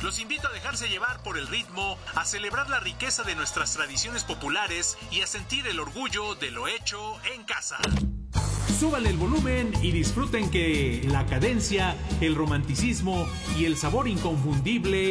Los invito a dejarse llevar por el ritmo, a celebrar la riqueza de nuestras tradiciones populares y a sentir el orgullo de lo hecho en casa. Súbale el volumen y disfruten que la cadencia, el romanticismo y el sabor inconfundible